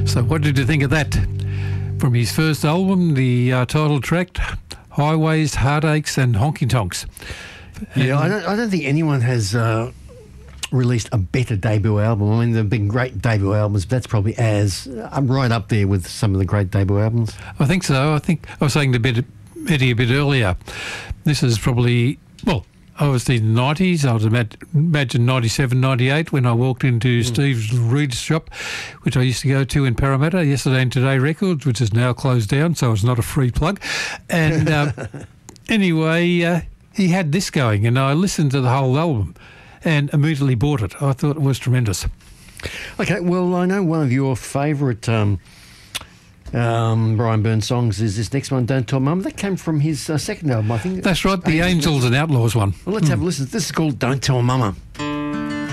So what did you think of that? From his first album, the title track, Highways, Heartaches and Honky Tonks. Yeah, I don't think anyone has released a better debut album. I mean, there have been great debut albums, but that's probably I'm right up there with some of the great debut albums. I think so. I think I was saying to Eddie a bit earlier, this is probably, well, obviously the 90s. I would imagine 97, 98 when I walked into Steve Reed's shop, which I used to go to in Parramatta, Yesterday and Today Records, which is now closed down, so it's not a free plug. And anyway, he had this going, and I listened to the whole album and immediately bought it. I thought it was tremendous. Okay, well, I know one of your favourite Brian Byrne songs is this next one, Don't Tell Mum. That came from his second album, I think. That's right, the Angels and Outlaws one. Well, let's have a listen. This is called Don't Tell Mama.